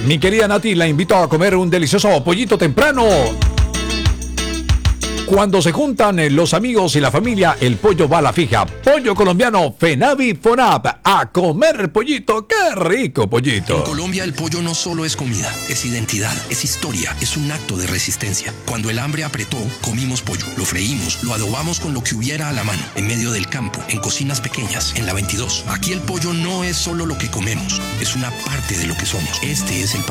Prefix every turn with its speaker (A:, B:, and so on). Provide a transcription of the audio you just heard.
A: Mi querida Nati, la invito a comer un delicioso pollito temprano. Cuando se juntan los amigos y la familia, el pollo va a la fija. Pollo colombiano Fenavi Fonab. A comer pollito. ¡Qué rico pollito!
B: En Colombia el pollo no solo es comida, es identidad, es historia, es un acto de resistencia. Cuando el hambre apretó, comimos pollo, lo freímos, lo adobamos con lo que hubiera a la mano, en medio del campo, en cocinas pequeñas, en la 22. Aquí el pollo no es solo lo que comemos, es una parte de lo que somos. Este es el país